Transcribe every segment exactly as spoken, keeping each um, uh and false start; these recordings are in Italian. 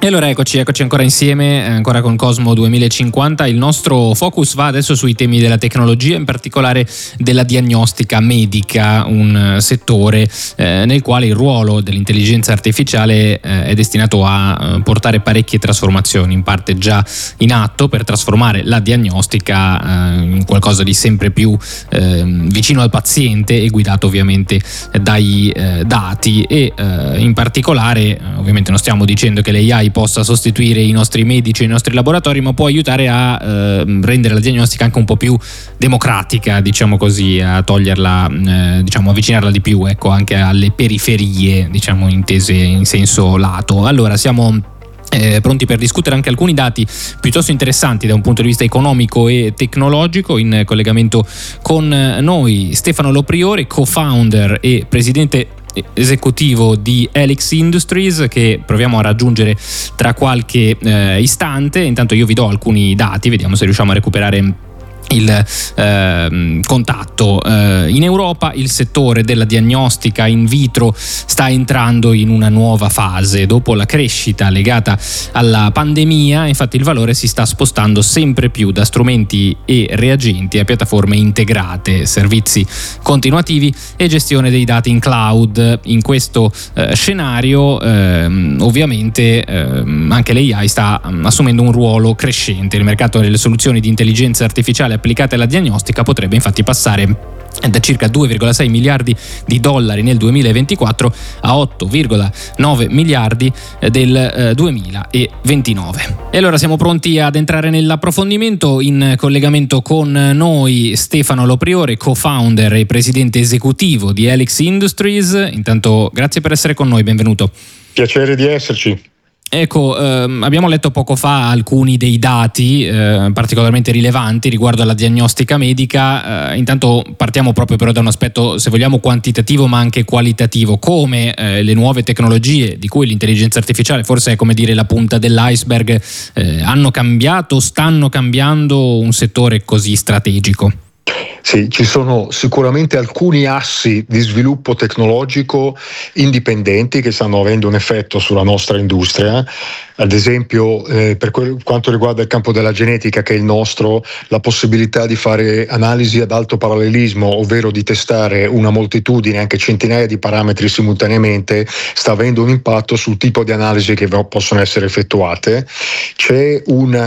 E allora eccoci, eccoci ancora insieme, ancora con Cosmo duemilacinquanta. Il nostro focus va adesso sui temi della tecnologia, in particolare della diagnostica medica, un settore eh, nel quale il ruolo dell'intelligenza artificiale eh, è destinato a eh, portare parecchie trasformazioni, in parte già in atto, per trasformare la diagnostica eh, in qualcosa di sempre più eh, vicino al paziente e guidato ovviamente dai eh, dati e eh, in particolare, ovviamente non stiamo dicendo che l'A I possa sostituire i nostri medici e i nostri laboratori, ma può aiutare a eh, rendere la diagnostica anche un po' più democratica, diciamo così, a toglierla, eh, diciamo avvicinarla di più, ecco, anche alle periferie, diciamo, intese in senso lato. Allora siamo Eh, pronti per discutere anche alcuni dati piuttosto interessanti da un punto di vista economico e tecnologico. In collegamento con noi Stefano Lopriore, co-founder e presidente esecutivo di Helix Industries, che proviamo a raggiungere tra qualche eh, istante. Intanto io vi do alcuni dati, vediamo se riusciamo a recuperare il eh, contatto. Eh, in Europa il settore della diagnostica in vitro sta entrando in una nuova fase. Dopo la crescita legata alla pandemia, infatti, il valore si sta spostando sempre più da strumenti e reagenti a piattaforme integrate, servizi continuativi e gestione dei dati in cloud. In questo eh, scenario eh, ovviamente eh, anche l'A I sta assumendo un ruolo crescente. Il mercato delle soluzioni di intelligenza artificiale applicate alla diagnostica potrebbe infatti passare da circa due virgola sei miliardi di dollari nel duemilaventiquattro a otto virgola nove miliardi del eh, duemilaventinove. E allora siamo pronti ad entrare nell'approfondimento. In collegamento con noi Stefano Lopriore, co-founder e presidente esecutivo di Helix Industries. Intanto grazie per essere con noi, benvenuto. Piacere di esserci. Ecco, ehm, abbiamo letto poco fa alcuni dei dati eh, particolarmente rilevanti riguardo alla diagnostica medica. Eh, intanto partiamo proprio però da un aspetto, se vogliamo, quantitativo ma anche qualitativo. Come eh, le nuove tecnologie, di cui l'intelligenza artificiale forse è, come dire, la punta dell'iceberg, eh, hanno cambiato, stanno cambiando un settore così strategico? Sì, ci sono sicuramente alcuni assi di sviluppo tecnologico indipendenti che stanno avendo un effetto sulla nostra industria. Ad esempio, eh, per quel, quanto riguarda il campo della genetica, che è il nostro, la possibilità di fare analisi ad alto parallelismo, ovvero di testare una moltitudine, anche centinaia di parametri simultaneamente, sta avendo un impatto sul tipo di analisi che possono essere effettuate. C'è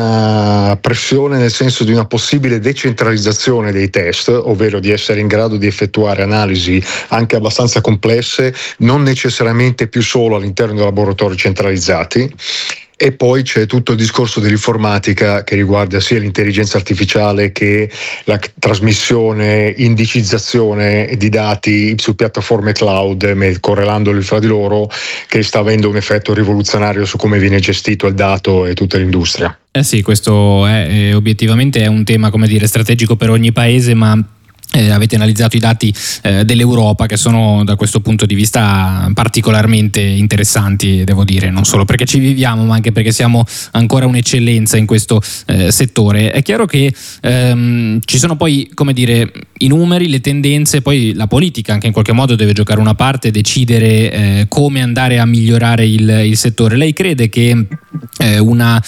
una pressione nel senso di una possibile decentralizzazione dei test, ovvero di essere in grado di effettuare analisi anche abbastanza complesse, non necessariamente più solo all'interno dei laboratori centralizzati. E poi c'è tutto il discorso dell'informatica che riguarda sia l'intelligenza artificiale che la trasmissione, indicizzazione di dati su piattaforme cloud, correlandoli fra di loro, che sta avendo un effetto rivoluzionario su come viene gestito il dato e tutta l'industria. Eh sì, questo è, è obiettivamente è un tema, come dire, strategico per ogni paese, ma Eh, avete analizzato i dati eh, dell'Europa, che sono da questo punto di vista particolarmente interessanti, devo dire, non solo perché ci viviamo ma anche perché siamo ancora un'eccellenza in questo eh, settore. È chiaro che ehm, ci sono poi, come dire, i numeri, le tendenze, poi la politica anche in qualche modo deve giocare una parte, decidere eh, come andare a migliorare il, il settore. Lei crede che eh, una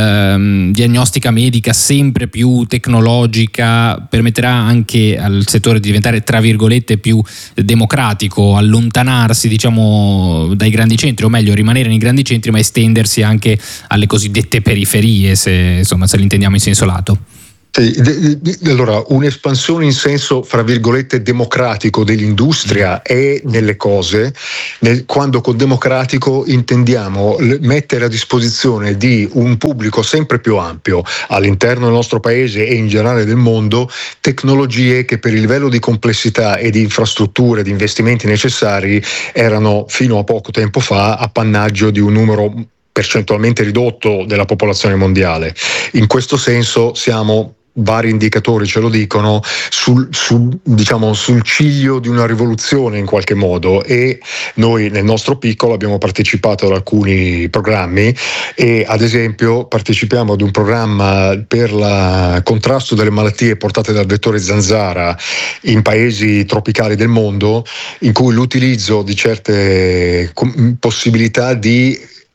ehm, diagnostica medica sempre più tecnologica permetterà anche al settore di diventare, tra virgolette, più democratico, allontanarsi, diciamo, dai grandi centri, o meglio rimanere nei grandi centri ma estendersi anche alle cosiddette periferie, se insomma se l'intendiamo in senso lato? Sì, allora un'espansione in senso, fra virgolette, democratico dell'industria è nelle cose, nel, quando con democratico intendiamo mettere a disposizione di un pubblico sempre più ampio all'interno del nostro paese e in generale del mondo tecnologie che per il livello di complessità e di infrastrutture, di investimenti necessari erano fino a poco tempo fa appannaggio di un numero percentualmente ridotto della popolazione mondiale. In questo senso siamo, vari indicatori ce lo dicono, sul, sul, diciamo, sul ciglio di una rivoluzione in qualche modo, e noi nel nostro piccolo abbiamo partecipato ad alcuni programmi e ad esempio partecipiamo ad un programma per il contrasto delle malattie portate dal vettore zanzara in paesi tropicali del mondo, in cui l'utilizzo di certe possibilità di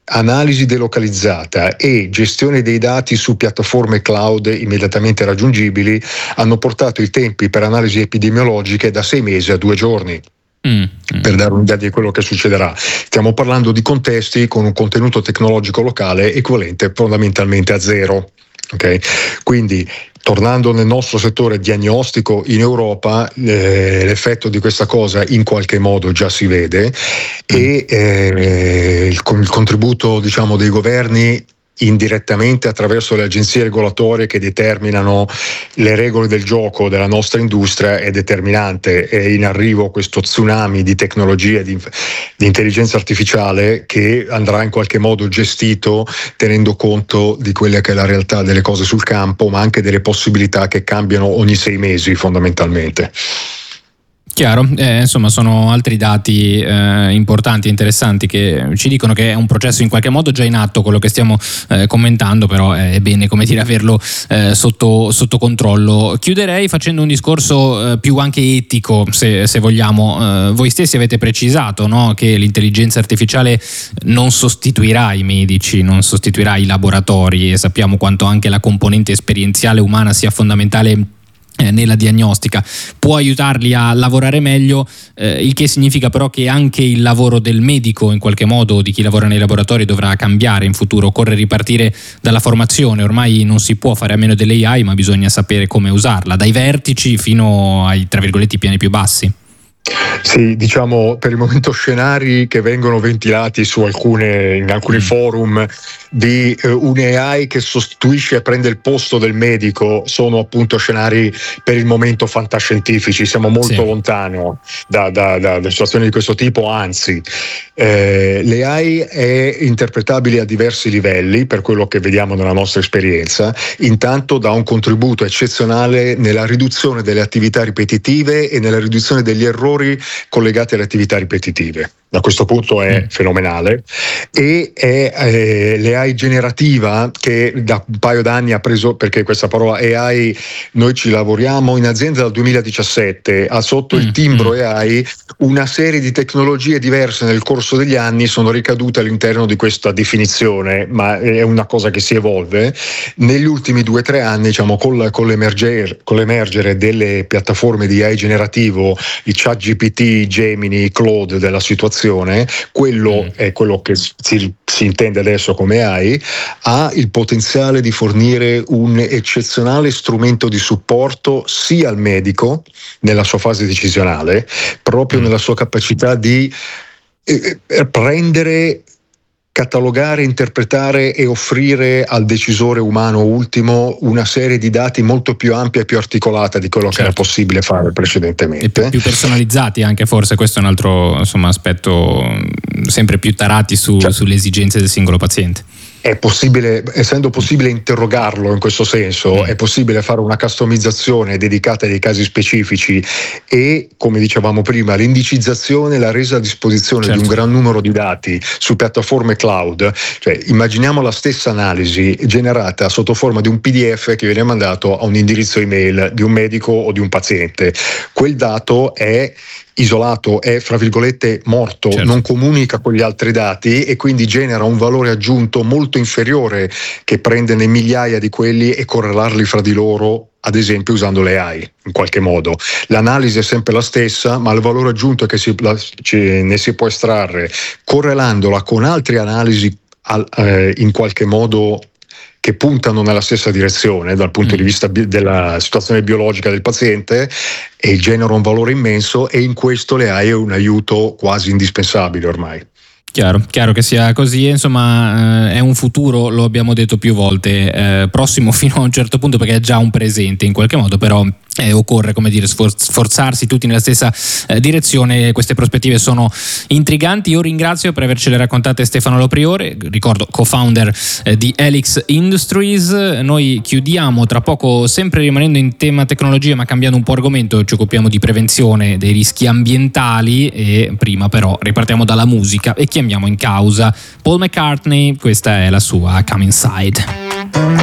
analisi delocalizzata e gestione dei dati su piattaforme cloud immediatamente raggiungibili hanno portato i tempi per analisi epidemiologiche da sei mesi a due giorni. Mm, mm. Per dare un'idea di quello che succederà, stiamo parlando di contesti con un contenuto tecnologico locale equivalente fondamentalmente a zero. Okay? Quindi, tornando nel nostro settore diagnostico in Europa, eh, l'effetto di questa cosa in qualche modo già si vede e eh, il, il contributo, diciamo, dei governi indirettamente attraverso le agenzie regolatorie che determinano le regole del gioco della nostra industria è determinante. È in arrivo questo tsunami di tecnologie di, di intelligenza artificiale che andrà in qualche modo gestito tenendo conto di quella che è la realtà delle cose sul campo, ma anche delle possibilità che cambiano ogni sei mesi fondamentalmente. Chiaro, eh, insomma sono altri dati eh, importanti e interessanti che ci dicono che è un processo in qualche modo già in atto quello che stiamo eh, commentando, però è bene, come dire, averlo eh, sotto, sotto controllo. Chiuderei facendo un discorso eh, più anche etico, se, se vogliamo. Eh, voi stessi avete precisato, no, che l'intelligenza artificiale non sostituirà i medici, non sostituirà i laboratori, e sappiamo quanto anche la componente esperienziale umana sia fondamentale nella diagnostica. Può aiutarli a lavorare meglio, eh, il che significa però che anche il lavoro del medico, in qualche modo, di chi lavora nei laboratori, dovrà cambiare in futuro. Occorre ripartire dalla formazione. Ormai non si può fare a meno dell'A I, ma bisogna sapere come usarla, dai vertici fino ai, tra virgolette, piani più bassi. Sì, diciamo per il momento scenari che vengono ventilati su alcune, in alcuni mm. forum di uh, un A I che sostituisce e prende il posto del medico sono appunto scenari per il momento fantascientifici. Siamo molto sì. lontano da, da, da, da situazioni di questo tipo, anzi eh, l'A I è interpretabile a diversi livelli per quello che vediamo nella nostra esperienza. Intanto dà un contributo eccezionale nella riduzione delle attività ripetitive e nella riduzione degli errori collegati alle attività ripetitive. Da questo punto è mm. fenomenale. E è eh, l'A I generativa che da un paio d'anni ha preso, perché questa parola A I noi ci lavoriamo in azienda dal duemiladiciassette, ha sotto mm. il timbro mm. A I una serie di tecnologie diverse nel corso degli anni sono ricadute all'interno di questa definizione, ma è una cosa che si evolve. Negli ultimi due o tre anni, diciamo, con, con, l'emerger, con l'emergere delle piattaforme di A I generativo, i ChatGPT, Gemini, Claude della situazione, quello mm. è quello che si, si intende adesso come A I, ha il potenziale di fornire un eccezionale strumento di supporto sia al medico nella sua fase decisionale, proprio mm. nella sua capacità di eh, prendere, catalogare, interpretare e offrire al decisore umano ultimo una serie di dati molto più ampia e più articolata di quello certo. che era possibile fare precedentemente. E più, più personalizzati anche, forse questo è un altro, insomma, aspetto, sempre più tarati su, certo. sulle esigenze del singolo paziente. È possibile, essendo possibile interrogarlo in questo senso, mm. è possibile fare una customizzazione dedicata ai dei casi specifici e, come dicevamo prima, l'indicizzazione, la resa a disposizione certo. di un gran numero di dati su piattaforme cloud. Cioè, immaginiamo la stessa analisi generata sotto forma di un P D F che viene mandato a un indirizzo email di un medico o di un paziente. Quel dato è isolato, è fra virgolette morto, certo. non comunica con gli altri dati e quindi genera un valore aggiunto molto inferiore che prenderne migliaia di quelli e correlarli fra di loro, ad esempio usando le A I in qualche modo. L'analisi è sempre la stessa, ma il valore aggiunto che si, la, ci, ne si può estrarre correlandola con altre analisi al, eh, in qualche modo che puntano nella stessa direzione dal punto mm. di vista bi- della situazione biologica del paziente e genera un valore immenso, e in questo le A I è un aiuto quasi indispensabile ormai. Chiaro, chiaro che sia così, insomma eh, è un futuro, lo abbiamo detto più volte, eh, prossimo fino a un certo punto perché è già un presente in qualche modo, però eh, occorre, come dire, sforz- sforzarsi tutti nella stessa eh, direzione. Queste prospettive sono intriganti. Io ringrazio per avercele raccontate Stefano Lopriore, ricordo co-founder eh, di Helix Industries. Noi chiudiamo tra poco, sempre rimanendo in tema tecnologia ma cambiando un po' argomento, ci occupiamo di prevenzione dei rischi ambientali e prima però ripartiamo dalla musica e chiamiamo in causa Paul McCartney. Questa è la sua Come Inside.